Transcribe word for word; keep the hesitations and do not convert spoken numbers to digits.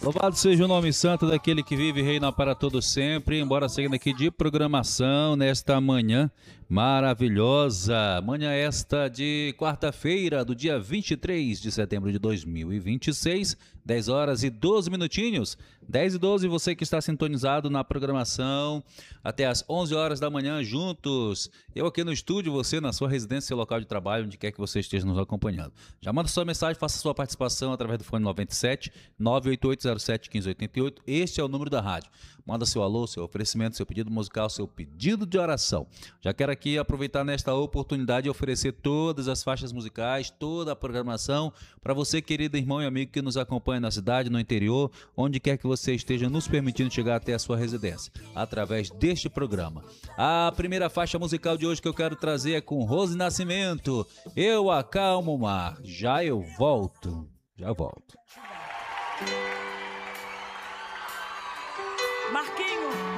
Louvado seja o nome santo daquele que vive e reina para todo sempre. Embora seguindo aqui de programação nesta manhã maravilhosa. Manhã esta de quarta-feira, do dia vinte e três de setembro de dois mil e vinte e seis, dez horas e doze minutinhos. dez e doze, você que está sintonizado na programação até as onze horas da manhã juntos. Eu aqui no estúdio, você na sua residência, seu local de trabalho, onde quer que você esteja nos acompanhando. Já manda sua mensagem, faça sua participação através do fone noventa e sete, nove oito oito zero sete, um cinco oito oito. Este é o número da rádio. Manda seu alô, seu oferecimento, seu pedido musical, seu pedido de oração. Já quero aqui aproveitar nesta oportunidade e oferecer todas as faixas musicais, toda a programação para você, querido irmão e amigo que nos acompanha na cidade, no interior, onde quer que você esteja nos permitindo chegar até a sua residência, através deste programa. A primeira faixa musical de hoje que eu quero trazer é com Rose Nascimento, Eu Acalmo o Mar. Já eu volto, já volto. Marquinhos.